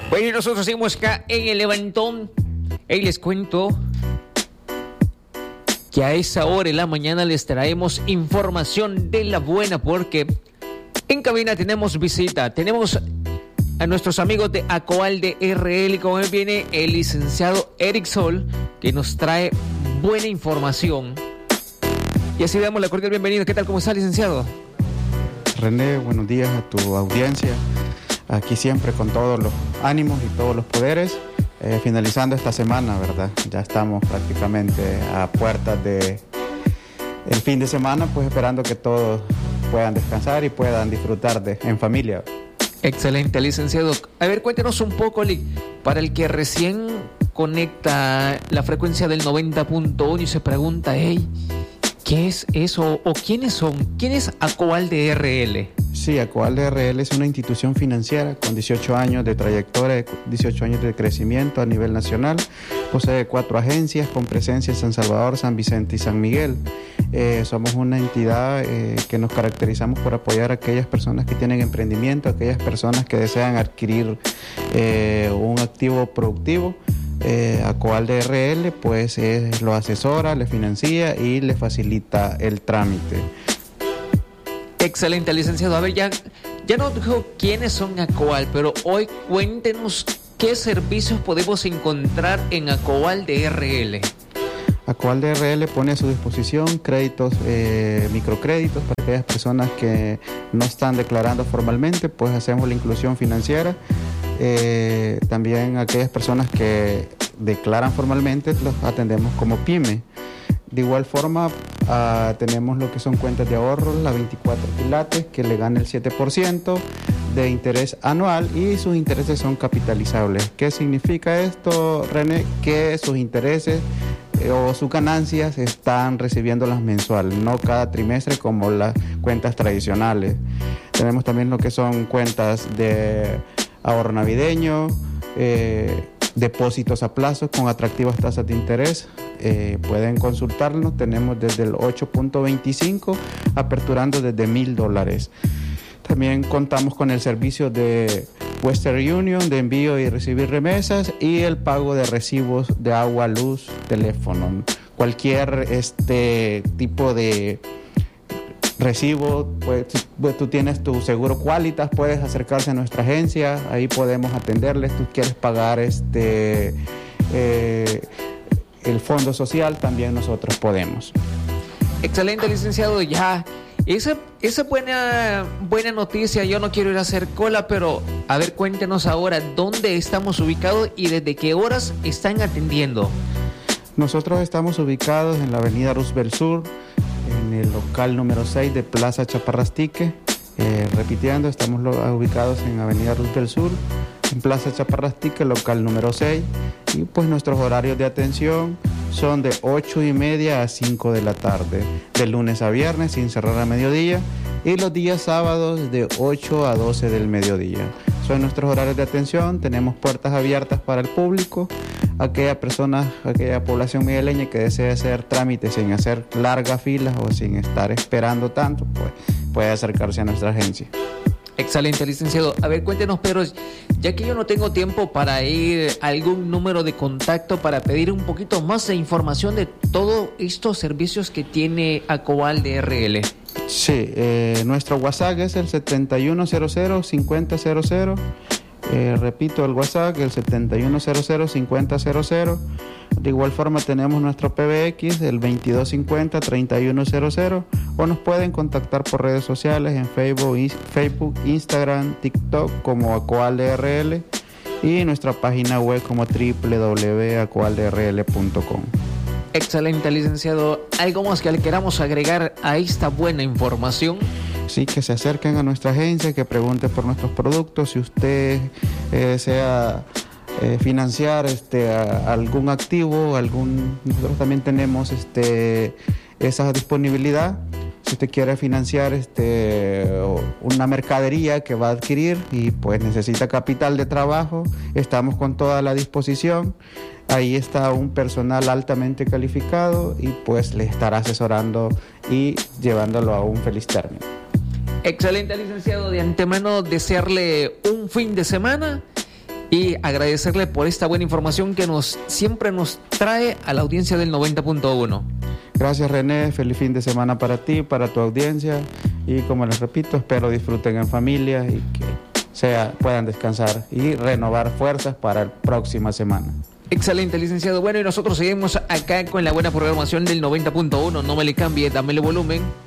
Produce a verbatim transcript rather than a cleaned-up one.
Bueno, nosotros seguimos acá en el Levantón. Y les cuento que a esa hora de la mañana les traemos información de la buena, porque en cabina tenemos visita. Tenemos a nuestros amigos de Acovalde R L, como viene el licenciado Eric Sol, que nos trae buena información. Y así damos la cordial bienvenida. ¿Qué tal? ¿Cómo está, licenciado? René, buenos días a tu audiencia. Aquí siempre con todos los ánimos y todos los poderes. Eh, finalizando esta semana, ¿verdad? Ya estamos prácticamente a puertas de el fin de semana, pues esperando que todos puedan descansar y puedan disfrutar de, en familia. Excelente, licenciado. A ver, cuéntenos un poco, para el que recién conecta la frecuencia del noventa punto uno y se pregunta, hey, ¿qué es eso? ¿O quiénes son? ¿Quién es Acovalde R L? Sí, Acovalde R L es una institución financiera con dieciocho años de trayectoria, dieciocho años de crecimiento a nivel nacional. Posee cuatro agencias con presencia en San Salvador, San Vicente y San Miguel. Eh, somos una entidad eh, que nos caracterizamos por apoyar a aquellas personas que tienen emprendimiento, a aquellas personas que desean adquirir eh, un activo productivo. Eh, Acovalde R L pues eh, lo asesora, le financia y le facilita el trámite. Excelente, licenciado. A ver, ya, ya nos dijo quiénes son Acoval, pero hoy cuéntenos qué servicios podemos encontrar en Acovalde R L. Acovalde R L pone a su disposición créditos, eh, microcréditos para aquellas personas que no están declarando formalmente, pues hacemos la inclusión financiera. Eh, también aquellas personas que declaran formalmente los atendemos como pyme. De igual forma, uh, tenemos lo que son cuentas de ahorro, la veinticuatro quilates, que le gana el siete por ciento de interés anual y sus intereses son capitalizables. ¿Qué significa esto, René? Que sus intereses eh, o sus ganancias están recibiéndolas mensual, no cada trimestre como las cuentas tradicionales. Tenemos también lo que son cuentas de ahorro navideño, eh, depósitos a plazo con atractivas tasas de interés. Eh, pueden consultarnos, tenemos desde el ocho punto veinticinco aperturando desde mil dólares. También contamos con el servicio de Western Union de envío y recibir remesas y el pago de recibos de agua, luz, teléfono. Cualquier este tipo de recibo, pues tú tienes tu seguro Qualitas, puedes acercarse a nuestra agencia, ahí podemos atenderles. Tú quieres pagar este eh, el fondo social, también nosotros podemos. Excelente, licenciado. Ya, esa, esa buena, buena noticia. Yo no quiero ir a hacer cola, pero a ver, cuéntenos ahora dónde estamos ubicados y desde qué horas están atendiendo. Nosotros estamos ubicados en la avenida Roosevelt Sur, en el local número seis de Plaza Chaparrastique. Eh, repitiendo, estamos lo, ubicados en avenida Roosevelt Sur, en Plaza Chaparrastique, local número seis. Y pues nuestros horarios de atención son de ocho y media a cinco de la tarde, de lunes a viernes sin cerrar a mediodía, y los días sábados de ocho a doce del mediodía. Son nuestros horarios de atención. Tenemos puertas abiertas para el público. Aquella persona, aquella población migueleña que desee hacer trámites sin hacer largas filas o sin estar esperando tanto, pues puede acercarse a nuestra agencia. Excelente, licenciado. A ver, cuéntenos, pero ya que yo no tengo tiempo para ir a algún número de contacto para pedir un poquito más de información de todos estos servicios que tiene Acovalde R L. Sí, eh, nuestro WhatsApp es el setenta y uno cero cero, cincuenta cero cero. Eh, repito, el WhatsApp, el setenta y uno cero cero, cincuenta cero cero. De igual forma tenemos nuestro P B X, el veintidós cincuenta, treinta y uno cero cero, o nos pueden contactar por redes sociales en Facebook, Facebook, Instagram, TikTok como Acovalde R L y nuestra página web como doble u doble u doble u punto acovalde r l punto com. Excelente, licenciado. ¿Algo más que le queramos agregar a esta buena información? Sí, que se acerquen a nuestra agencia, que pregunten por nuestros productos. Si usted eh, desea eh, financiar este, a, algún activo, algún, nosotros también tenemos este, esa disponibilidad. Si usted quiere financiar este, una mercadería que va a adquirir y pues necesita capital de trabajo, estamos con toda la disposición. Ahí está un personal altamente calificado y pues le estará asesorando y llevándolo a un feliz término. Excelente, licenciado. De antemano desearle un fin de semana y agradecerle por esta buena información que nos siempre nos trae a la audiencia del noventa punto uno. Gracias, René, feliz fin de semana para ti, para tu audiencia, y como les repito, espero disfruten en familia y que sea, puedan descansar y renovar fuerzas para la próxima semana. Excelente, licenciado. Bueno, y nosotros seguimos acá con la buena programación del noventa punto uno. No me le cambie, dámele volumen.